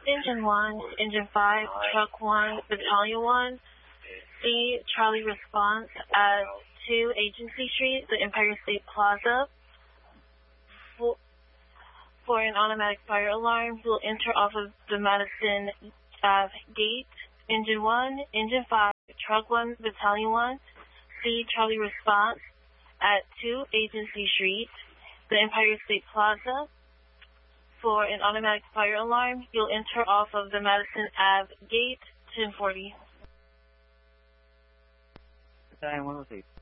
Engine 1, Engine 5, Truck 1, Battalion 1. C, Charlie response at 2 Agency Street, the Empire State Plaza. For an automatic fire alarm, you'll enter off of the Madison Ave gate. Engine 1, Engine 5, Truck 1, Battalion 1. C, Charlie response at 2 Agency Street, the Empire State Plaza. For an automatic fire alarm, you'll enter off of the Madison Ave gate, 1040. Battalion 106.